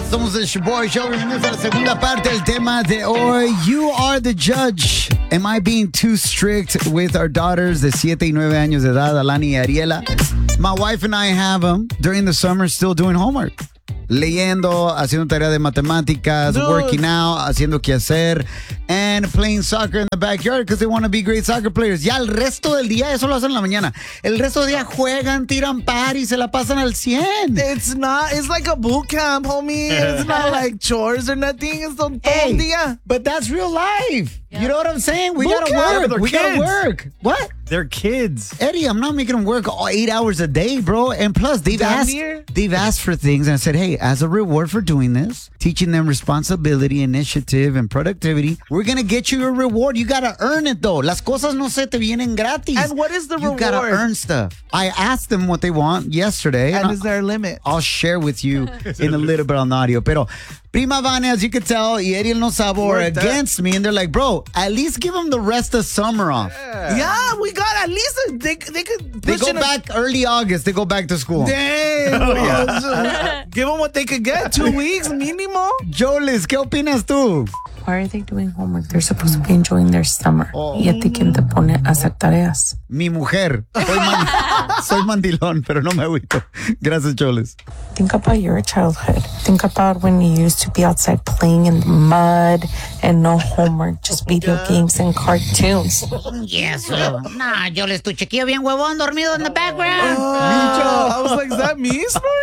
Somos el Shoboy Show. Bienvenidos a la segunda parte del tema de hoy. You are the judge. Am I being too strict with our daughters de 7 y 9 años de edad, Alani y Ariela? My wife and I have them during the summer still doing homework. Leyendo, haciendo tarea de matemáticas, working out, haciendo quehacer, and playing soccer in the backyard because they want to be great soccer players. Ya el resto del día, eso lo hacen en la mañana. El resto del día juegan, tiran party, se la pasan al 100. It's like a boot camp, homie. It's not like chores or nothing. It's todo el día. But that's real life. Yeah. You know what I'm saying? We boot gotta camp, work. We gotta work. What? They're kids. Eddie, I'm not making them work all 8 hours a day, bro. And plus, they've asked for things. And I said, hey, as a reward for doing this, teaching them responsibility, initiative, and productivity, we're going to get you a reward. You got to earn it, though. Las cosas no se te vienen gratis. And what is the reward? You got to earn stuff. I asked them what they want yesterday. And is there a limit? I'll share with you in a little bit on the audio. Pero Prima Vane, as you could tell, y Ariel no sabo are against me. And they're like, bro, at least give them the rest of summer off. Yeah, we got at least they could push go back early August. They go back to school. Damn. Give them what they could get. 2 weeks mínimo. Jolis, ¿qué opinas tú? Why are they doing homework? They're supposed to be enjoying their summer. ¿Y a ti quién te pone a hacer tareas? Mi mujer. Soy mandilón, pero no me agüito. Gracias, Jolis. Think about your childhood. Think about when you used to be outside playing in the mud and no homework, just video games and cartoons. Yes. Nah, Jolis, tu chiquillo bien huevón dormido in the background. I was like, is that me,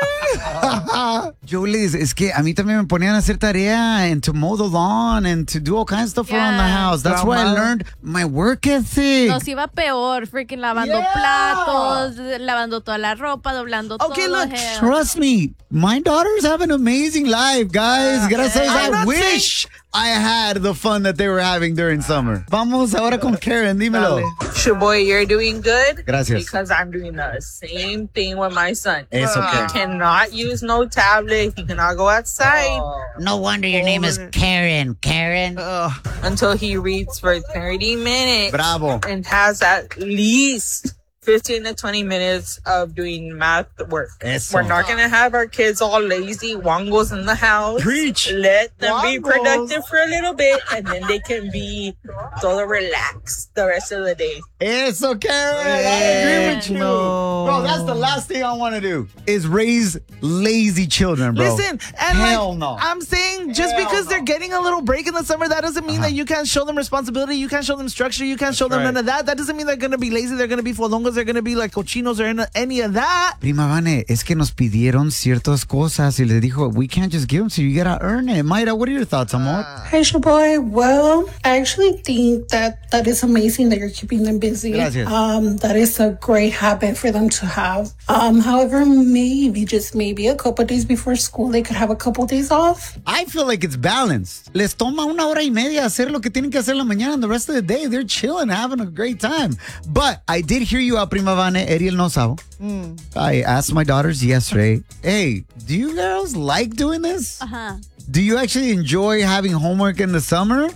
Jolis, es que a mí también me ponían a hacer tarea and to mow the lawn and to do all kinds of stuff around the house. That's why I learned my work ethic. Nos iba peor, freaking lavando platos, lavando toda la ropa, doblando todo. Okay, look, trust me. My daughters have an amazing life, guys. Gracias. I wish I had the fun that they were having during summer. Vamos ahora con Karen, dímelo. Shoboy, you're doing good. Gracias. Because I'm doing the same thing with my son. It's okay. He cannot use no tablet. He cannot go outside. No wonder your name is Karen. Karen. Until he reads for 30 minutes. Bravo. And has at least 15 to 20 minutes of doing math work. Eso. We're not going to have our kids all lazy wongos in the house. Preach. Let them be productive for a little bit, and then they can be todo relaxed the rest of the day. Eso, Karen. I agree with you. No. Bro, that's the last thing I want to do is raise lazy children, bro. Listen, and no. I'm saying just because they're getting a little break in the summer, that doesn't mean that you can't show them responsibility, you can't show them structure, you can't show them none of that. That doesn't mean they're going to be lazy, they're going to be fodongos, they're going to be like cochinos or any of that. Prima Vane, es que nos pidieron ciertas cosas y les dijo, we can't just give them, so you gotta earn it. Mayra, what are your thoughts, amor? Hi, Shoboy. Well, I actually think that is amazing that you're keeping them busy. Gracias. That is a great habit for them to have. However, maybe, just maybe, a couple of days before school, they could have a couple of days off. I feel like it's balanced. Les toma 1 hora y media hacer lo que tienen que hacer en la mañana, and the rest of the day, they're chilling, having a great time. But I did hear you out, Prima Vane, Ariel no sabo. I asked my daughters yesterday, hey, do you girls like doing this? Do you actually enjoy having homework in the summer?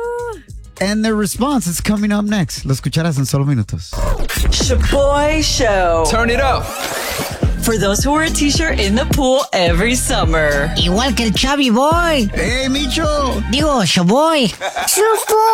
And their response is coming up next. Lo escucharás en solo minutos. Shoboy Show. Turn it up. For those who wear a t-shirt in the pool every summer. Igual que el Chubby Boy. Hey, Micho. Digo, Shoboy. Shoboy.